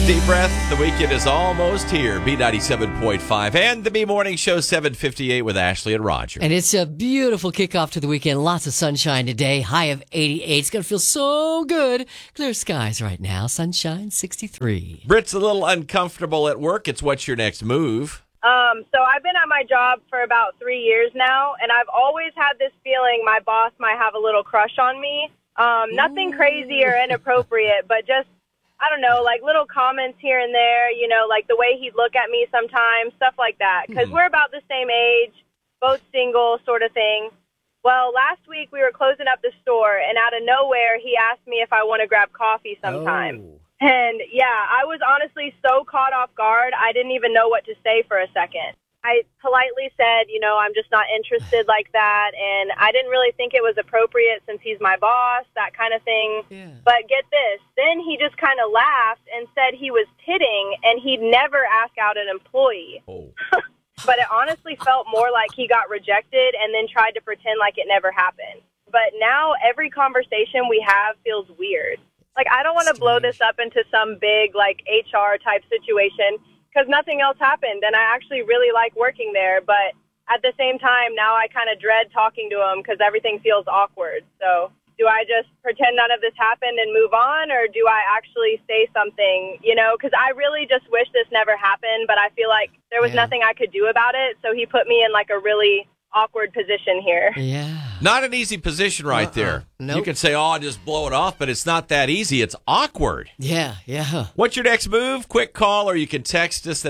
Deep breath. The weekend is almost here. B97.5 and the B Morning Show 7:58 with Ashley and Roger. And it's a beautiful kickoff to the weekend. Lots of sunshine today. High of 88. It's going to feel so good. Clear skies right now. Sunshine 63. Britt's a little uncomfortable at work. It's what's your next move? So I've been at my job for about 3 years now, and I've always had this feeling my boss might have a little crush on me. Nothing crazy or inappropriate, but just, I don't know, like little comments here and there, you know, like the way he'd look at me sometimes, stuff like that. Because we're about the same age, both single sort of thing. Well, last week we were closing up the store, and out of nowhere, he asked me if I want to grab coffee sometime. Oh. And, yeah, I was honestly so caught off guard, I didn't even know what to say for a second. I politely said, you know, I'm just not interested like that, and I didn't really think it was appropriate since he's my boss, that kind of thing. Yeah. But get this, then he just kind of laughed and said he was kidding, and he'd never ask out an employee. Oh. But it honestly felt more like he got rejected and then tried to pretend like it never happened. But now every conversation we have feels weird. Like, I don't want to blow this up into some big, like, HR type situation, because nothing else happened, and I actually really like working there. But at the same time, now I kind of dread talking to him because everything feels awkward. So do I just pretend none of this happened and move on, or do I actually say something, you know? Because I really just wish this never happened, but I feel like there was nothing I could do about it, so he put me in, like, a really awkward position here. Yeah. Not an easy position right there. Nope. You can say, oh, I'll just blow it off, but it's not that easy. It's awkward. Yeah. What's your next move? Quick call, or you can text us at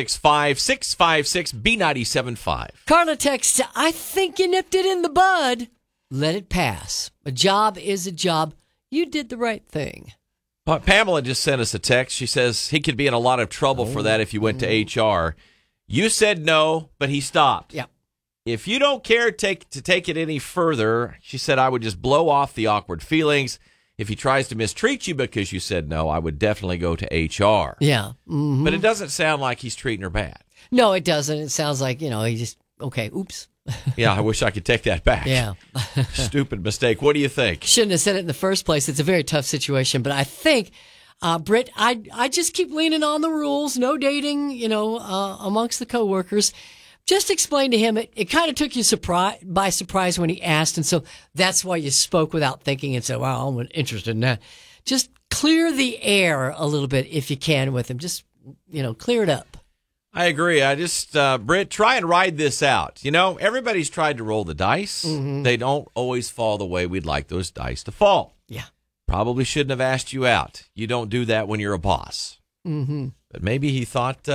865-656-B975. Carla texts, I think you nipped it in the bud. Let it pass. A job is a job. You did the right thing. Pamela just sent us a text. She says he could be in a lot of trouble for that if you went to HR. You said no, but he stopped. Yep. If you don't care to take it any further, she said, I would just blow off the awkward feelings. If he tries to mistreat you because you said no, I would definitely go to HR. Yeah. Mm-hmm. But it doesn't sound like he's treating her bad. No, it doesn't. It sounds like, you know, he just, okay, oops. Yeah, I wish I could take that back. Yeah. Stupid mistake. What do you think? Shouldn't have said it in the first place. It's a very tough situation. But I think, Britt, I just keep leaning on the rules. No dating, you know, amongst the coworkers. Just explain to him, it kind of took you by surprise when he asked, and so that's why you spoke without thinking and said, wow, I'm interested in that. Just clear the air a little bit if you can with him. Just, you know, clear it up. I agree. I just, Britt, try and ride this out. You know, everybody's tried to roll the dice. Mm-hmm. They don't always fall the way we'd like those dice to fall. Yeah. Probably shouldn't have asked you out. You don't do that when you're a boss. Mm-hmm. But maybe he thought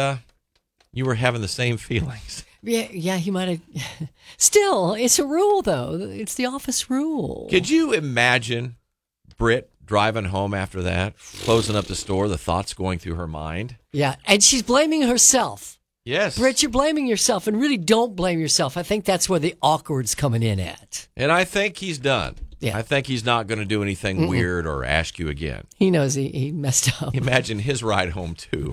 you were having the same feelings. Yeah, he might have. Still, it's a rule, though. It's the office rule. Could you imagine Britt driving home after that, closing up the store, the thoughts going through her mind? Yeah, and she's blaming herself. Yes. Britt, you're blaming yourself, and really don't blame yourself. I think that's where the awkward's coming in at. And I think he's done. Yeah. I think he's not going to do anything weird or ask you again. He knows he messed up. Imagine his ride home, too.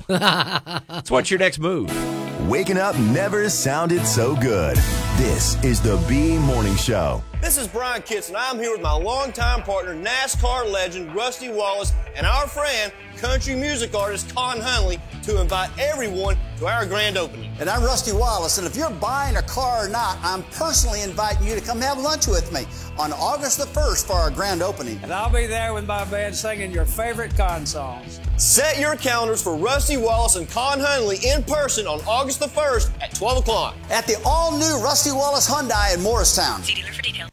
So what's your next move? Waking up never sounded so good. This is the B Morning Show. This is Brian Kitts, and I'm here with my longtime partner, NASCAR legend Rusty Wallace, and our friend, country music artist Con Hunley, to invite everyone to our grand opening. And I'm Rusty Wallace, and if you're buying a car or not, I'm personally inviting you to come have lunch with me on August the 1st for our grand opening. And I'll be there with my band singing your favorite Con songs. Set your calendars for Rusty Wallace and Con Hunley in person on August the 1st at 12 o'clock. At the all-new Rusty Wallace Hyundai in Morristown. See dealer for details.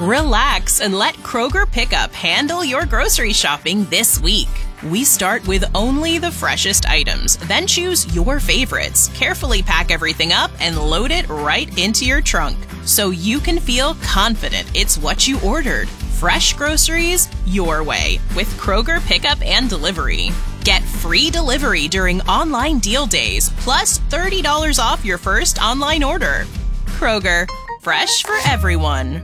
Relax and let Kroger Pickup handle your grocery shopping this week. We start with only the freshest items, then choose your favorites, carefully pack everything up, and load it right into your trunk so you can feel confident it's what you ordered. Fresh groceries your way with Kroger Pickup and Delivery. Get free delivery during online deal days, plus $30 off your first online order. Kroger, fresh for everyone.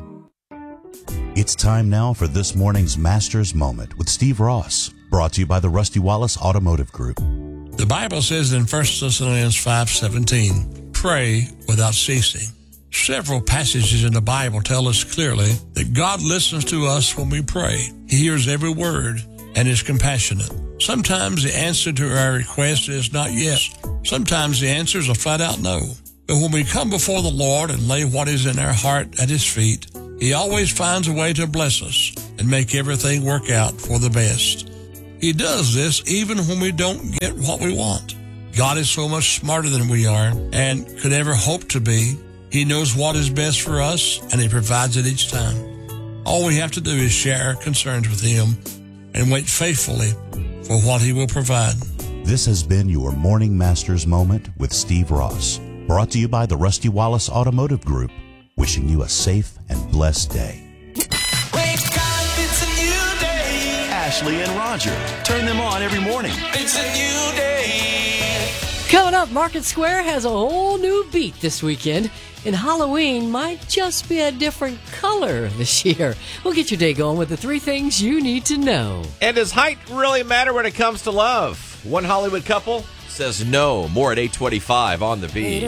It's time now for this morning's Master's Moment with Steve Ross, brought to you by the Rusty Wallace Automotive Group. The Bible says in 1 Thessalonians 5:17, pray without ceasing. Several passages in the Bible tell us clearly that God listens to us when we pray. He hears every word and is compassionate. Sometimes the answer to our request is not yes. Sometimes the answer is a flat-out no. But when we come before the Lord and lay what is in our heart at His feet, He always finds a way to bless us and make everything work out for the best. He does this even when we don't get what we want. God is so much smarter than we are and could ever hope to be. He knows what is best for us, and He provides it each time. All we have to do is share our concerns with Him and wait faithfully for what He will provide. This has been your Morning Masters Moment with Steve Ross, brought to you by the Rusty Wallace Automotive Group, wishing you a safe and blessed day. Wake up, it's a new day. Ashley and Roger. Turn them on every morning. It's a new day. Coming up, Market Square has a whole new beat this weekend, and Halloween might just be a different color this year. We'll get your day going with the 3 things you need to know. And does height really matter when it comes to love? One Hollywood couple says no. More at 8:25 on the Bee.